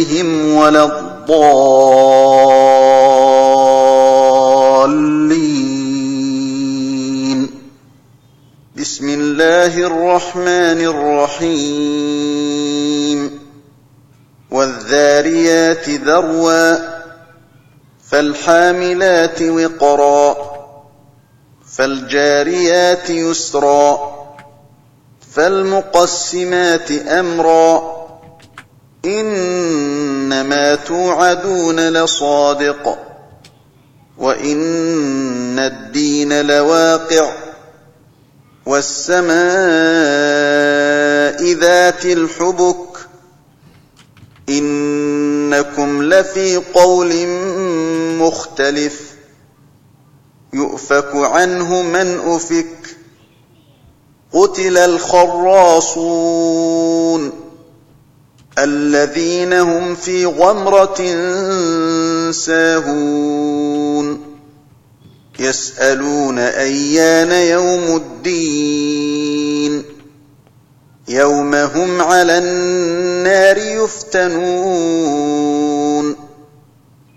عليهم ولا الضالين. بسم الله الرحمن الرحيم. والذاريات ذروا فالحاملات وقرا فالجاريات يسرا فالمقسمات أمرا إنما توعدون لصادق وإن الدين لواقع والسماء ذات الحبك إنكم لفي قول مختلف يؤفك عنه من أفك قتل الخراصون الذين هم في غمرة ساهون يسألون أيان يوم الدين يوم هم على النار يفتنون